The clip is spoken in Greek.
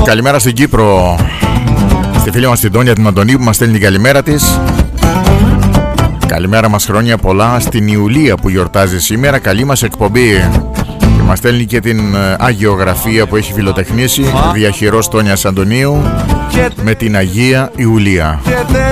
καλημέρα στην Κύπρο, στη φίλη μας την Τόνια την Αντωνίου που μας στέλνει την καλημέρα της. Καλημέρα μας, χρόνια πολλά στην Ιουλία που γιορτάζει σήμερα. Καλή μας εκπομπή. Και μας στέλνει και την αγιογραφία που έχει φιλοτεχνήσει διαχειρός Τόνιας Αντωνίου με την Αγία Ιουλία.